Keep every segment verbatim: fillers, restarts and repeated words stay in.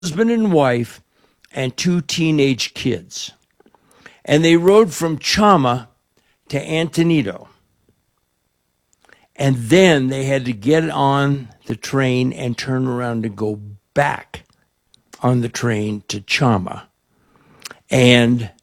husband and wife and two teenage kids. And they rode from Chama to Antonito. And then they had to get on the train and turn around and go back on the train to Chama. And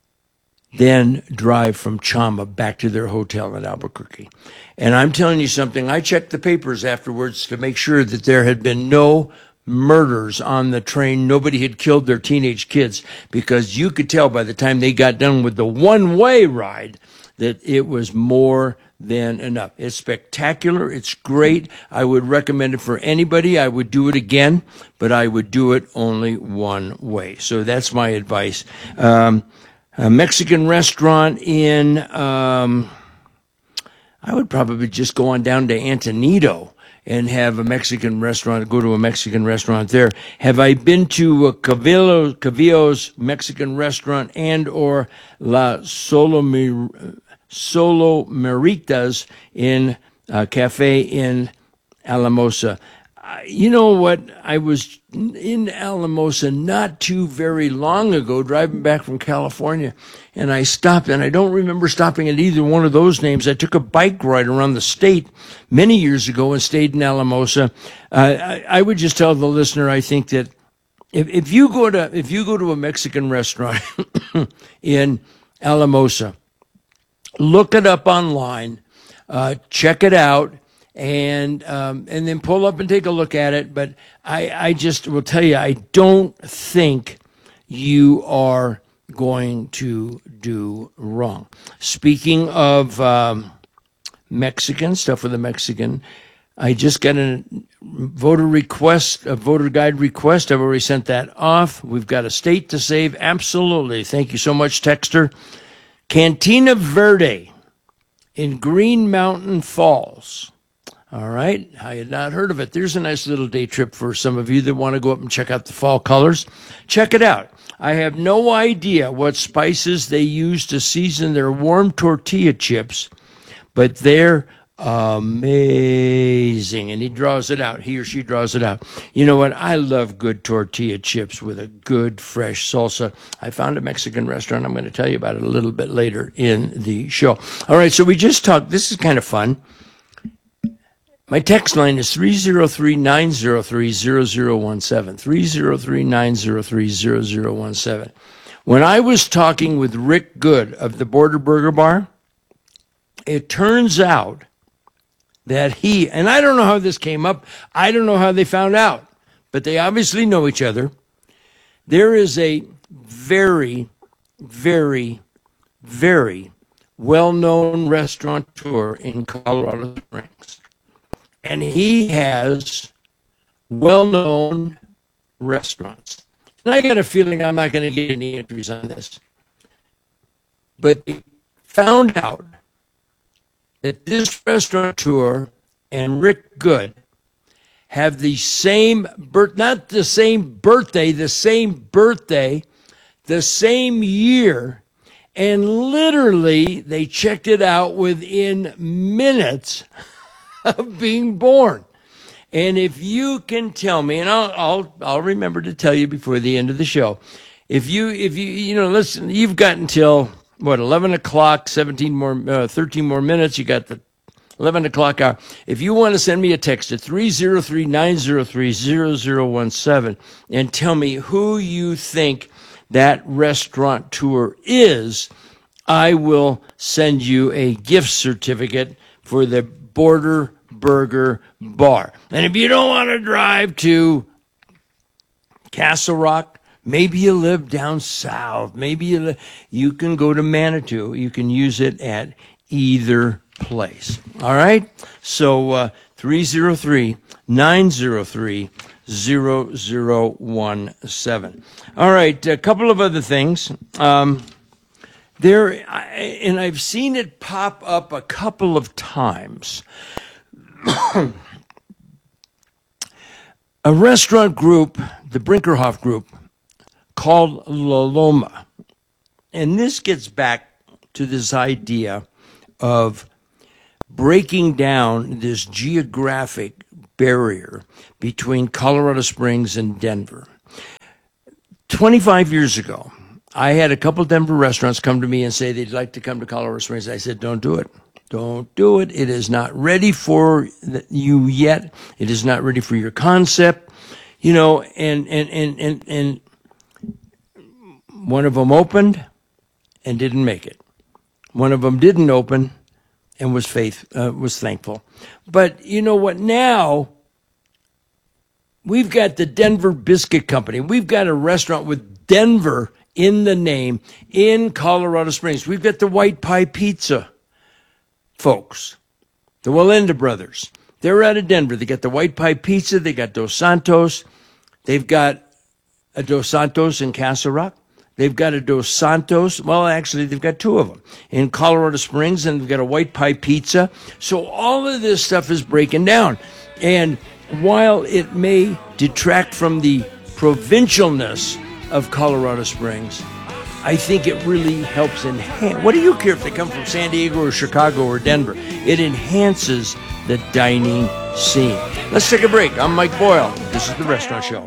then drive from Chama back to their hotel in Albuquerque. And I'm telling you something, I checked the papers afterwards to make sure that there had been no murders on the train. Nobody had killed their teenage kids, because you could tell by the time they got done with the one-way ride that it was more than enough. It's spectacular. It's great. I would recommend it for anybody. I would do it again, but I would do it only one way. So that's my advice. Um, a Mexican restaurant in, um, I would probably just go on down to Antonito and have a Mexican restaurant, go to a Mexican restaurant there. Have I been to a Cavillo, Cavillo's Mexican restaurant and or La Solomir, Solo Meritas in a cafe in Alamosa? Uh, you know what? I was in Alamosa not too very long ago, driving back from California, and I stopped, and I don't remember stopping at either one of those names. I took a bike ride around the state many years ago and stayed in Alamosa. Uh, I, I would just tell the listener, I think that if, if you go to if you go to a Mexican restaurant in Alamosa, look it up online, uh, check it out, and um, and then pull up and take a look at it. But I, I just will tell you, I don't think you are going to do wrong. Speaking of um, Mexican, stuff with a Mexican, I just got a voter request, a voter guide request. I've already sent that off. We've got a state to save. Absolutely. Thank you so much, Texter. Cantina Verde in Green Mountain Falls. All right, I had not heard of it. There's a nice little day trip for some of you that want to go up and check out the fall colors. Check it out. I have no idea what spices they use to season their warm tortilla chips, but they're amazing. And he draws it out. He or she draws it out. You know what? I love good tortilla chips with a good fresh salsa. I found a Mexican restaurant. I'm going to tell you about it a little bit later in the show. All right, so we just talked. This is kind of fun. My text line is three oh three, nine oh three, oh oh one seven, three oh three, nine oh three, oh oh one seven. When I was talking with Rick Good of the Border Burger Bar, it turns out that he, and I don't know how this came up, I don't know how they found out, but they obviously know each other. There is a very, very, very well-known restaurateur in Colorado Springs. And he has well-known restaurants. And I got a feeling I'm not going to get any entries on this. But they found out that this restaurateur and Rick Good have the same birth, not the same birthday, the same birthday, the same year, and literally they checked it out within minutes of being born. And if you can tell me, and I'll, I'll, I'll remember to tell you before the end of the show, if you, if you, you know, listen, you've got until what, eleven o'clock, seventeen more, uh, thirteen more minutes. You got the eleven o'clock hour. If you want to send me a text at three oh three, nine oh three, oh oh one seven and tell me who you think that restaurateur is, I will send you a gift certificate for the Border Burger Bar. And if you don't want to drive to Castle Rock, maybe you live down south, maybe you live, you can go to Manitou. You can use it at either place. All right? So uh, three oh three, nine oh three, oh oh one seven. All right, a couple of other things. Um, there, and I've seen it pop up a couple of times. A restaurant group, the Brinkerhoff Group, called La Loma. And this gets back to this idea of breaking down this geographic barrier between Colorado Springs and Denver. twenty-five years ago, I had a couple Denver restaurants come to me and say they'd like to come to Colorado Springs. I said, don't do it. Don't do it. It is not ready for you yet. It is not ready for your concept. You know, and, and, and, and, and one of them opened and didn't make it. One of them didn't open and was faith, uh, was thankful. But you know what? Now we've got the Denver Biscuit Company. We've got a restaurant with Denver in the name in Colorado Springs. We've got the White Pie Pizza folks, the Walenda brothers. They're out of Denver. They got the White Pie Pizza. They got Dos Santos. They've got a Dos Santos in Castle Rock. They've got a Dos Santos. Well, actually, they've got two of them in Colorado Springs, and they've got a White Pie Pizza. So all of this stuff is breaking down. And while it may detract from the provincialness of Colorado Springs, I think it really helps enhance. What do you care if they come from San Diego or Chicago or Denver? It enhances the dining scene. Let's take a break. I'm Mike Boyle. This is The Restaurant Show.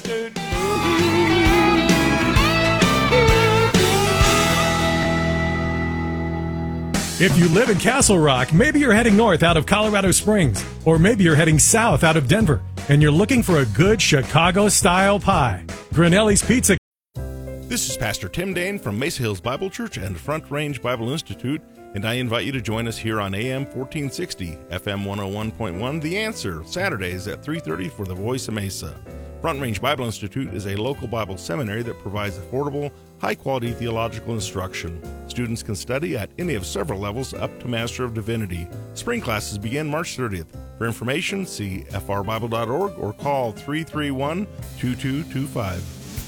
If you live in Castle Rock, maybe you're heading north out of Colorado Springs, or maybe you're heading south out of Denver, and you're looking for a good Chicago-style pie. Grinelli's Pizza. This is Pastor Tim Dane from Mesa Hills Bible Church and Front Range Bible Institute, and I invite you to join us here on A M fourteen sixty, F M one oh one point one, The Answer, Saturdays at three thirty for the Voice of Mesa. Front Range Bible Institute is a local Bible seminary that provides affordable, high-quality theological instruction. Students can study at any of several levels up to Master of Divinity. Spring classes begin March thirtieth. For information, see f r bible dot org or call three three one, two two two five.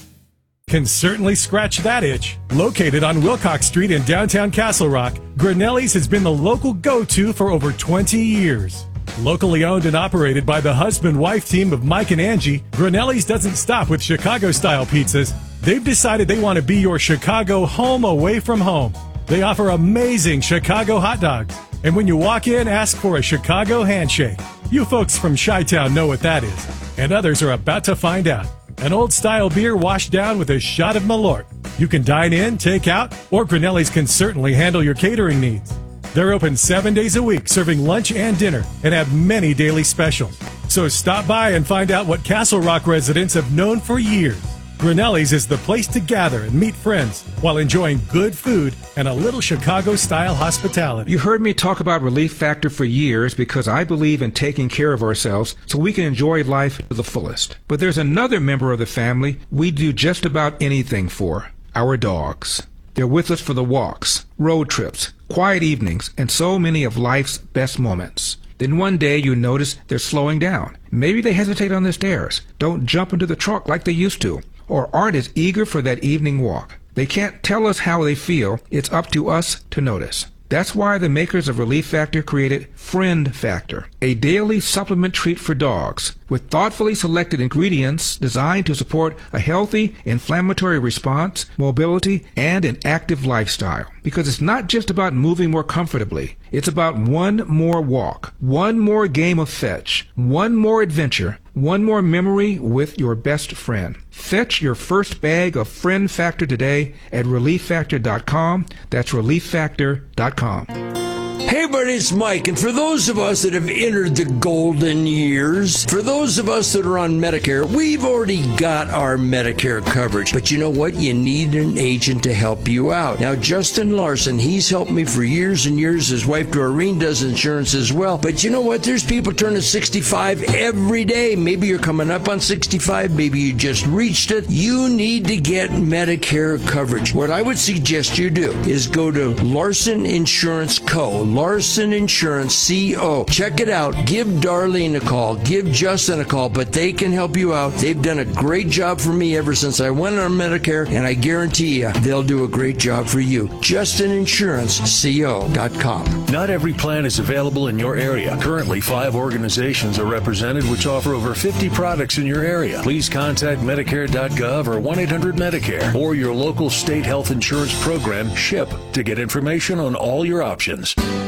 Can certainly scratch that itch. Located on Wilcox Street in downtown Castle Rock, Grinelli's has been the local go-to for over twenty years. Locally owned and operated by the husband-wife team of Mike and Angie, Grinelli's doesn't stop with Chicago-style pizzas. They've decided they want to be your Chicago home away from home. They offer amazing Chicago hot dogs. And when you walk in, ask for a Chicago handshake. You folks from Chi-Town know what that is. And others are about to find out. An old-style beer washed down with a shot of Malort. You can dine in, take out, or Grinelli's can certainly handle your catering needs. They're open seven days a week, serving lunch and dinner, and have many daily specials. So stop by and find out what Castle Rock residents have known for years. Grinelli's is the place to gather and meet friends while enjoying good food and a little Chicago-style hospitality. You heard me talk about Relief Factor for years because I believe in taking care of ourselves so we can enjoy life to the fullest. But there's another member of the family we do just about anything for, our dogs. They're with us for the walks, road trips, quiet evenings, and so many of life's best moments. Then one day you notice they're slowing down. Maybe they hesitate on the stairs, don't jump into the truck like they used to, or aren't as eager for that evening walk. They can't tell us how they feel. It's up to us to notice. That's why the makers of Relief Factor created Friend Factor, a daily supplement treat for dogs with thoughtfully selected ingredients designed to support a healthy inflammatory response, mobility, and an active lifestyle. Because it's not just about moving more comfortably. It's about one more walk, one more game of fetch, one more adventure, one more memory with your best friend. Fetch your first bag of Friend Factor today at relief factor dot com. That's relief factor dot com. Hey everybody, it's Mike, and for those of us that have entered the golden years, for those of us that are on Medicare, we've already got our Medicare coverage. But you know what? You need an agent to help you out. Now, Justin Larson, he's helped me for years and years. His wife, Doreen, does insurance as well. But you know what? There's people turning sixty-five every day. Maybe you're coming up on sixty-five. Maybe you just reached it. You need to get Medicare coverage. What I would suggest you do is go to Larson Insurance Co. Larson Insurance Co. Check it out. Give Darlene a call. Give Justin a call. But they can help you out. They've done a great job for me ever since I went on Medicare, and I guarantee you they'll do a great job for you. Justin Insurance Co dot com. Not every plan is available in your area. Currently, five organizations are represented which offer over fifty products in your area. Please contact Medicare dot gov or one eight hundred Medicare or your local state health insurance program, SHIP, to get information on all your options.